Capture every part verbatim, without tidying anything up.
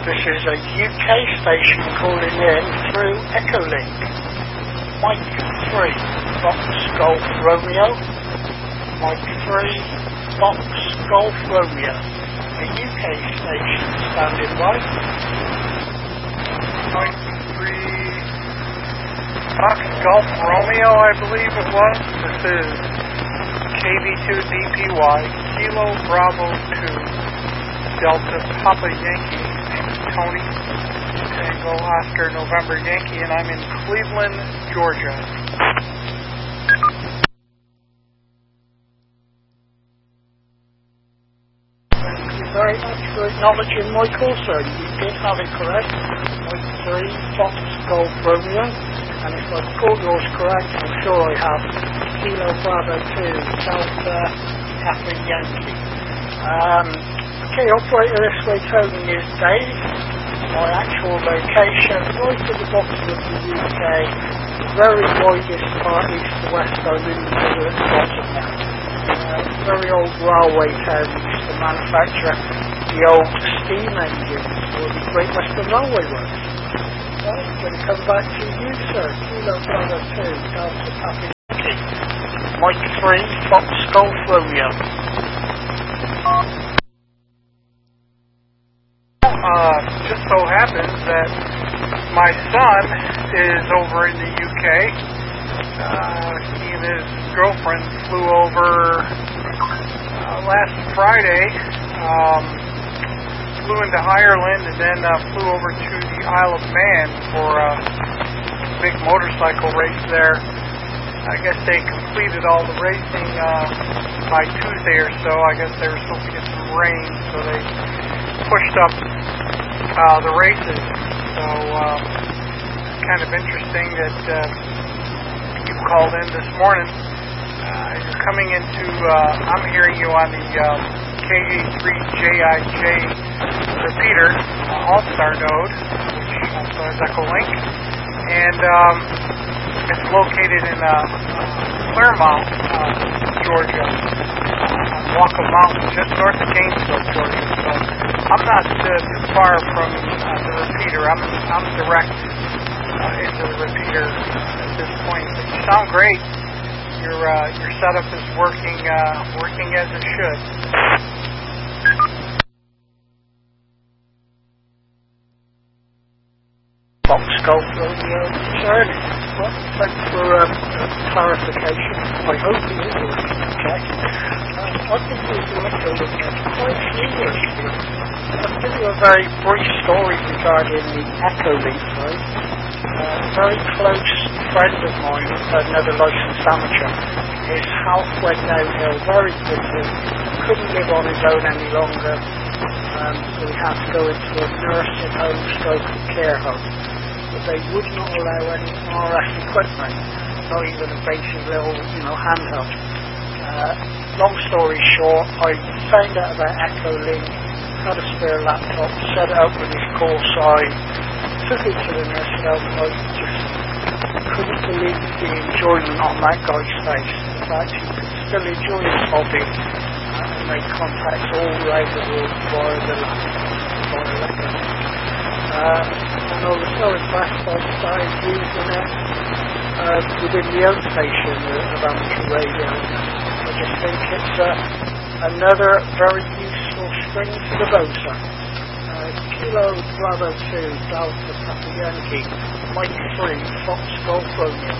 This is a U K station calling in through Echolink. Mike three, Fox Golf Romeo. Mike three, Fox Golf Romeo. A U K station standing by. Mike three, Fox Golf Romeo, I believe it was. This is K V two D P Y, Kilo Bravo two, Delta Papa Yankee. Tony, Tango Oscar November Yankee, and I'm in Cleveland, Georgia. Thank you very much for acknowledging my call, sir. You did have it correct. Mike three, Fox Golf Romeo. And if I've called yours correct, I'm sure I have. Kilo Bravo two, Delta Papa Yankee. Um, okay, operator this way, Tony, is Dave. My actual location, right at the bottom of the U K, very widest part, east to west, I'm in the middle at the bottom now. Uh, very old railway town, used to manufacture the old steam engines for the Great Western Railway works. So I'm going to come back to you, sir. Kilo Bravo two, Delta Papa Yankee. Mike three, Fox Golf Romeo. Uh, just so happens that my son is over in the U K. Uh, he and his girlfriend flew over uh, last Friday, um, flew into Ireland, and then uh, flew over to the Isle of Man for a big motorcycle race there. I guess they completed all the racing uh, by Tuesday or so. I guess they were supposed to get some rain, so they pushed up uh, the races. So uh, it's kind of interesting that uh, you called in this morning. Uh, you're coming into, uh, I'm hearing you on the um, K A three J I J repeater, uh, All-Star node, which also has Echolink. And um, it's located in uh, Claremont, uh, Georgia, on Walker Mountain, just north of Gainesville, Georgia. So I'm not uh, too far from uh, the repeater. I'm I'm direct uh, into the repeater at this point. But you sound great. Your uh, your setup is working uh, working as it should. Fox Golf Romeo, sir. Well, thanks for um, clarification. I hope it is okay. Uh, I've been using Echolink for quite a few years. I'll give you a very brief story regarding the Echolink, right? Uh, a very close friend of mine, another licensed amateur, his health went downhill very quickly, couldn't live on his own any longer, um, so he had to go into a nursing home stroke care home. But they would not allow any R F equipment, not even a basic little, you know, handheld. Uh, long story short, I found out about Echolink, had a spare laptop, set it up with his call sign, took it to the nursing home, and I just couldn't believe the enjoyment on that guy's face. The fact he could still enjoy his hobby uh, and make contacts all around the world via the laptop. Uh, and I was so impressed I started using it uh, within the own station of amateur radio. I just think it's uh, another very useful string to the bow, sir. Uh, Kilo Bravo two, Delta Papa Yankee, Mike three, Fox Golf Romeo.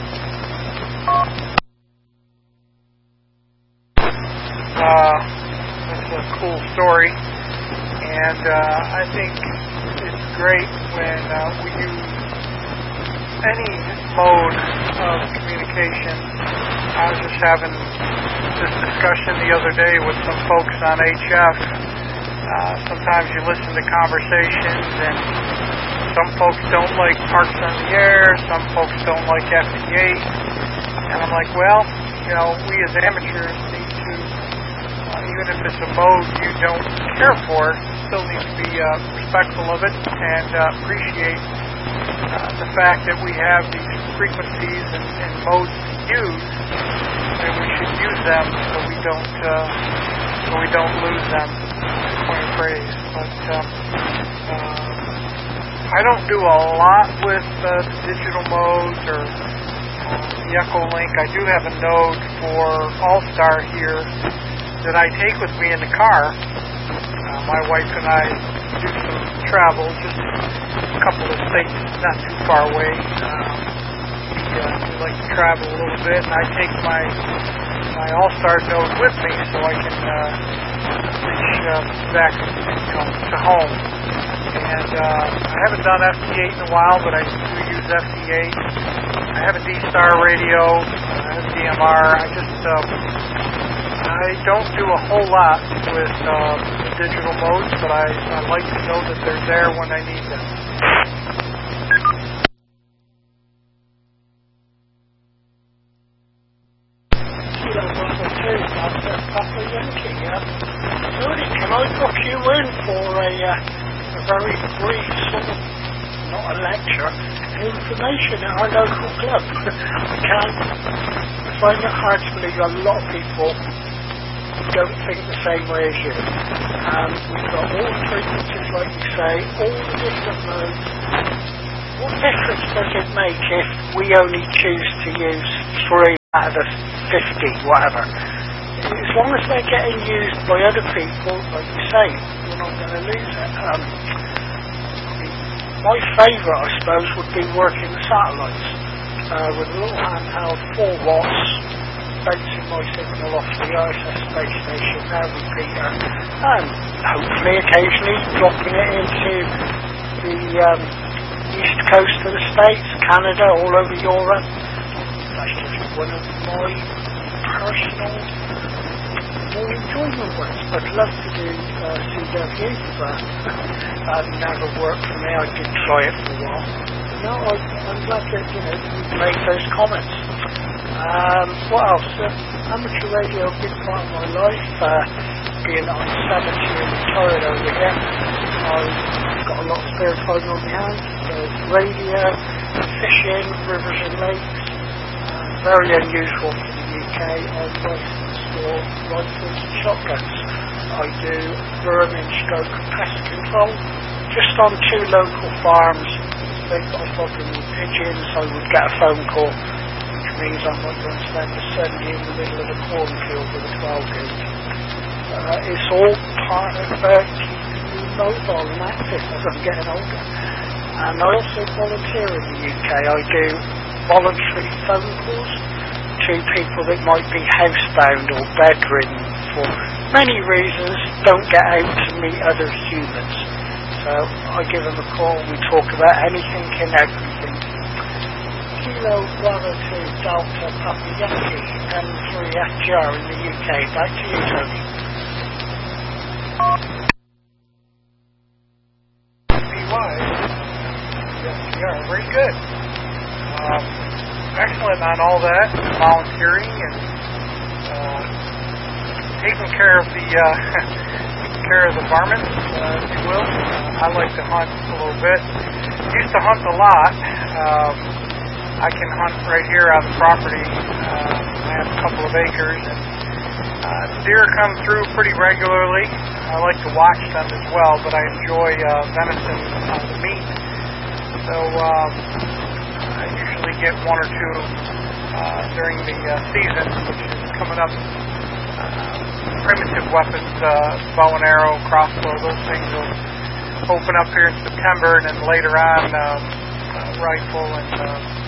Uh, that's a cool story, and uh, I think it's great when uh, we use any mode of communication. I was just having this discussion the other day with some folks on H F. Uh, sometimes you listen to conversations and some folks don't like Parks on the Air, some folks don't like F D eight, and I'm like, well, you know, we as amateurs need to, uh, even if it's a mode you don't care for, still need to be uh, respectful of it and uh, appreciate uh, the fact that we have these frequencies and, and modes to use, and we should use them so we don't uh, so we don't lose them. Point of phrase. But um, uh, I don't do a lot with uh, the digital modes or uh, the Echolink. I do have a node for All-Star here that I take with me in the car. Uh, my wife and I do some travel, just a couple of states not too far away. Uh, we, uh, we like to travel a little bit, and I take my my All-Star node with me so I can uh, reach uh, back you know, to home. And uh, I haven't done F T eight in a while, but I do use F T eight. I have a D-Star radio, I have a D M R. I just um, I don't do a whole lot with uh, digital modes, but I, I like to know that they're there when I need them. Papa Yankee, yeah. Tony, can I book you in for a, uh, a very brief sort of, not a lecture, information at our local club? I can't, I find it hard to believe a lot of people don't think the same way as you. Um, we've got all the frequencies, like you say, all the different modes. What difference does it make if we only choose to use three out of the fifty, whatever? As long as they're getting used by other people, like you say, we're not going to lose it. Um, my favourite, I suppose, would be working the satellites uh, with a little handheld four watts, bouncing my signal off the I S S space station, now repeater, and hopefully occasionally dropping it into the um, east coast of the States, Canada, all over Europe. That's just one of my personal more enjoyment ones. I'd love to do uh, C W, but that never worked for me. I did try it for a while. But no, I, I'm glad that, you know, you made those comments. Um, what else? Uh, amateur radio, a big part of my life. Uh, being that I'm seventy and retired over here, I've got a lot of spare time on my hands. There's radio, fishing, rivers and lakes. Uh, very unusual for the U K. I'm licensed for rifles and shotguns. I do vermin stroke pest control. Just on two local farms, they've got a problem with pigeons. I would get a phone call, which means I'm not going to spend a Sunday in the middle of a cornfield with a twelve gauge. Uh, it's all part of uh, keeping me mobile and active as I'm getting older. And I also volunteer in the U K. I do voluntary phone calls to people that might be housebound or bedridden for many reasons, don't get out to meet other humans. So I give them a call and we talk about anything and everything. Kilo Bravo two Delta Papa Yankee M three F G R in the U K. Back to you, Tony. B Y F G R, very good. Um, excellent on all that, volunteering and uh, taking care of the uh, taking care of the varmints, uh, if you will. Uh, I like to hunt a little bit. Used to hunt a lot. Um, I can hunt right here on the property. Uh, I have a couple of acres, and uh, deer come through pretty regularly. I like to watch them as well, but I enjoy uh, venison on the meat. So um, I usually get one or two uh, during the uh, season, which is coming up. Uh, primitive weapons, uh, bow and arrow, crossbow, those things will open up here in September, and then later on, um, uh, rifle and uh,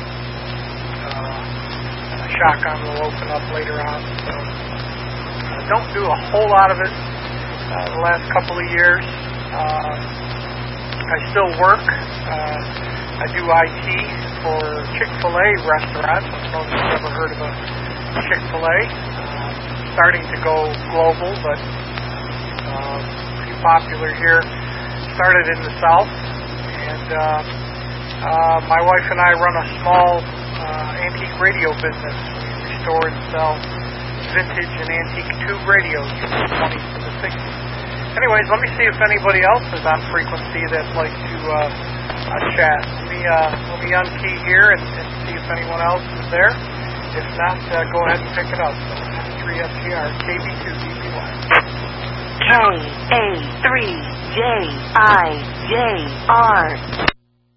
uh, shotgun will open up later on. So uh, don't do a whole lot of it uh, the last couple of years. Uh, I still work. Uh, I do I T for Chick-fil-A restaurants. I don't know if you've ever heard of a Chick-fil-A. Uh, starting to go global, but uh, pretty popular here. Started in the South, and uh, uh, my wife and I run a small uh, antique radio business. We restore and sell vintage and antique tube radios from the twenties to the sixties. Anyways, let me see if anybody else is on frequency that'd like to uh, uh, chat. Let me, uh, let me unkey here and, and see if anyone else is there. If not, uh, go ahead and pick it up. So, three F G R, K B two D B Y. K A three J I J R.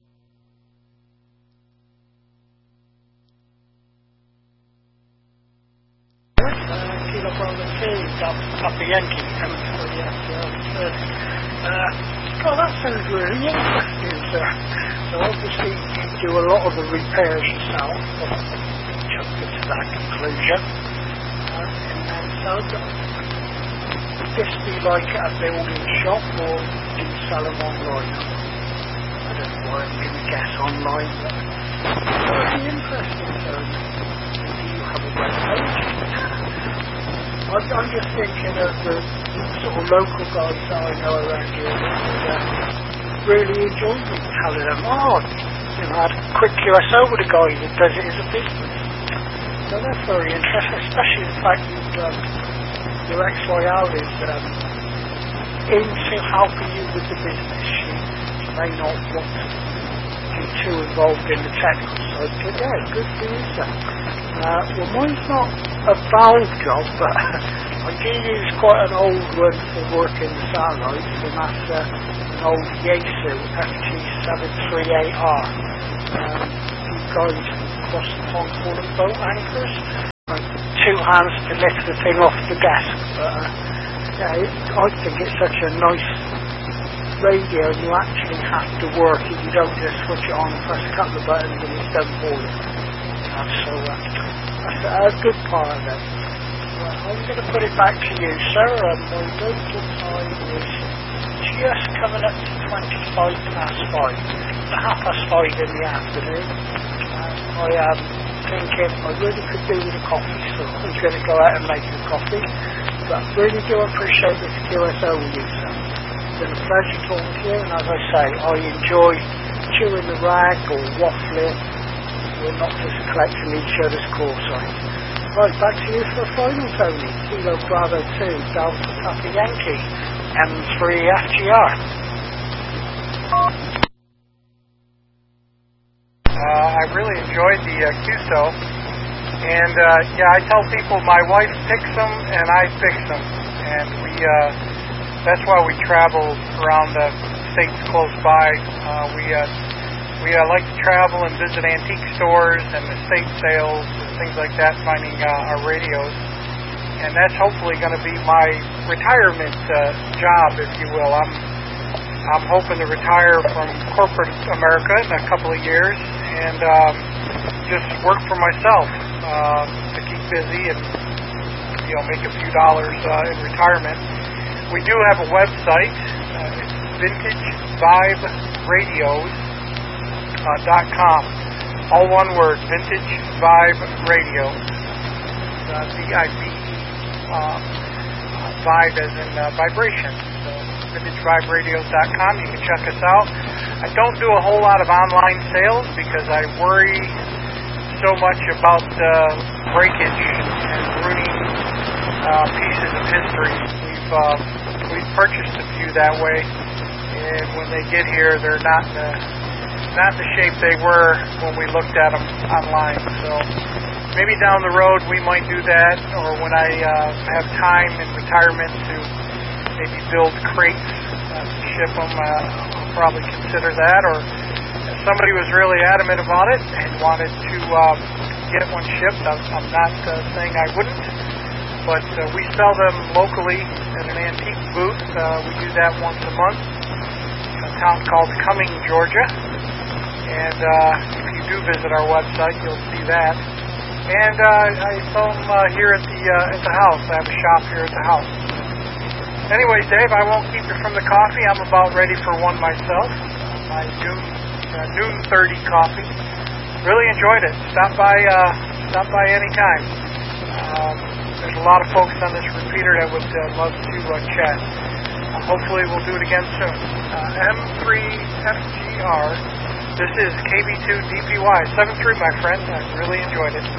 Kilo Bravo two, Papa Yankee, coming for the after uh, oh, that sounds really interesting, sir. So obviously you do a lot of the repairs yourself, but jumped into that conclusion. Uh, and then so, would this be like a building shop, or do you sell them online? I don't know why I'm going to guess online, but that would be interesting, sir. Do you have a web page? I'm, I'm just thinking of the sort of local guys that I know around here that uh, really enjoy me telling them, oh, you know, I had a quick Q S O with a guy that does it as a business. So that's very interesting, especially the fact that um, your ex-royale is um, into helping you with the business. She, she may not want to be too involved in the technical side, but yeah, good for you, sir. Uh, well, mine's not a valve job, but I do use quite an old one for working the satellites, and that's uh, an old Yaesu F G seven thirty-eight R. Um, you guys across the pond call them boat anchors. Like two hands to lift the thing off the desk, but uh, yeah, it, I think it's such a nice radio, and you actually have to work it. You don't just switch it on and press a couple of buttons and it's done for you. Uh, so uh, that's a good part of it. Right, I'm going to put it back to you, sir. Um, my local time is just coming up to twenty-five past five. It's half past five in the afternoon. Uh, I am thinking I really could do with a coffee, so I'm going to go out and make a coffee. But I really do appreciate this Q S O with you, sir. It's been a pleasure talking to you, and as I say, I enjoy chewing the rag or waffling. We're not just collecting each other's call signs. Right, back to you for a final, Tony. Kilo Bravo two, Delta Papa Yankee, M three F G R. Uh, I really enjoyed the uh, Q S O, and uh, yeah, I tell people my wife picks them and I fix them, and we uh, that's why we travel around the states close by. Uh, we uh, we uh, like to travel and visit antique stores and estate sales and things like that, finding uh, our radios, and that's hopefully going to be my retirement uh, job, if you will. I'm I'm hoping to retire from corporate America in a couple of years and um, just work for myself uh, to keep busy and, you know, make a few dollars uh, in retirement. We do have a website. Uh, it's vintage vibe radios dot com. All one word, Vintage Vibe Radio. Uh, V I B E. Uh, vibe as in uh, vibration. So, vintage vibe radios dot com. You can check us out. I don't do a whole lot of online sales because I worry so much about uh, breakage and ruining uh, pieces of history. We've uh, we've purchased a few that way, and when they get here, they're not in the, not in the shape they were when we looked at them online. So maybe down the road we might do that, or when I uh, have time in retirement to maybe build crates uh, to ship them, uh, I'll probably consider that. Or if somebody was really adamant about it and wanted to um, get one shipped, I'm, I'm not uh, saying I wouldn't, but uh, we sell them locally at an antique booth. Uh, we do that once a month in a town called Cumming, Georgia. And uh, if you do visit our website, you'll see that. And uh, I sell them uh, here at the uh, at the house. I have a shop here at the house. Anyways, Dave, I won't keep you from the coffee. I'm about ready for one myself. My noon uh, noon thirty coffee. Really enjoyed it. Stop by uh, stop by anytime. Um, there's a lot of folks on this repeater that would uh, love to uh, chat. Uh, hopefully, we'll do it again soon. Uh, M three F G R. This is K B two D P Y seven three, my friend. I really enjoyed it.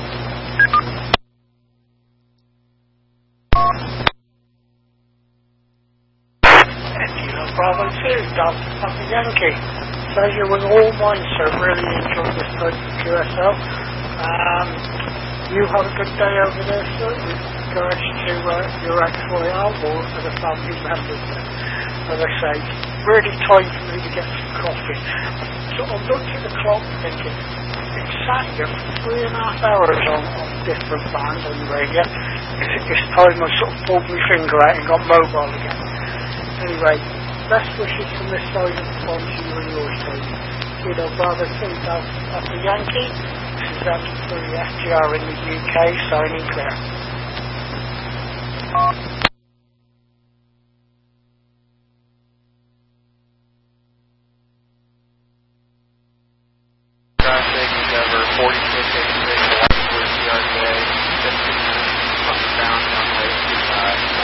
Bravo two, Delta Papa Yankee. Pleasure with all mine, sir. Really enjoyed this type of Q S L. Um, you have a good day over there, sir. We've regards to uh, your actual album for the family members. As I say, really time for me to get some coffee. So I looked at the clock thinking, it's sat here for three and a half hours on, on different bands on the radio. It's, it's time I sort of pulled my finger out and got mobile again. Anyway, best wishes from this side of the pond to you and yours, Tony. Kilo Bravo two Alpha Yankee. This is F three F G R in the U K, signing clear.